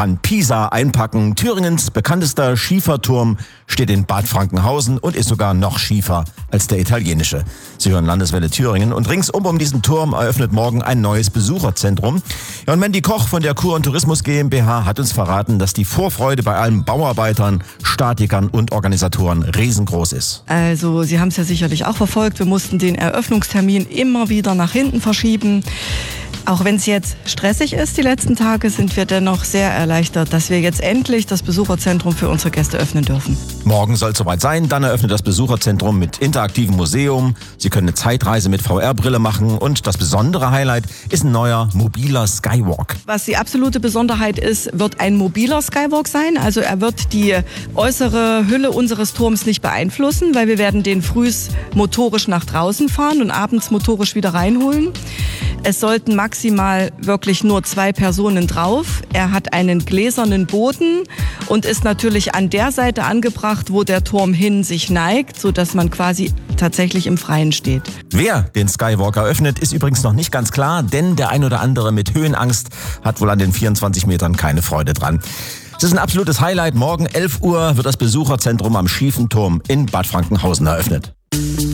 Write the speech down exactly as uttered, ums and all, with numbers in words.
An Pisa einpacken. Thüringens bekanntester Schieferturm steht in Bad Frankenhausen und ist sogar noch schiefer als der italienische. Sie hören Landeswelle Thüringen und ringsum um diesen Turm eröffnet morgen ein neues Besucherzentrum. Ja, und Mandy Koch von der Kur und Tourismus GmbH hat uns verraten, dass die Vorfreude bei allen Bauarbeitern, Statikern und Organisatoren riesengroß ist. Also Sie haben es ja sicherlich auch verfolgt. Wir mussten den Eröffnungstermin immer wieder nach hinten verschieben. Auch wenn es jetzt stressig ist, die letzten Tage, sind wir dennoch sehr erleichtert, dass wir jetzt endlich das Besucherzentrum für unsere Gäste öffnen dürfen. Morgen soll es soweit sein, dann eröffnet das Besucherzentrum mit interaktivem Museum. Sie können eine Zeitreise mit V R-Brille machen und das besondere Highlight ist ein neuer mobiler Skywalk. Was die absolute Besonderheit ist, wird ein mobiler Skywalk sein. Also er wird die äußere Hülle unseres Turms nicht beeinflussen, weil wir werden den frühs motorisch nach draußen fahren und abends motorisch wieder reinholen. Es sollten maximal wirklich nur zwei Personen drauf. Er hat einen gläsernen Boden und ist natürlich an der Seite angebracht, wo der Turm hin sich neigt, sodass man quasi tatsächlich im Freien steht. Wer den Skywalk eröffnet, ist übrigens noch nicht ganz klar, denn der ein oder andere mit Höhenangst hat wohl an den vierundzwanzig Metern keine Freude dran. Es ist ein absolutes Highlight. Morgen elf Uhr wird das Besucherzentrum am Schiefen Turm in Bad Frankenhausen eröffnet.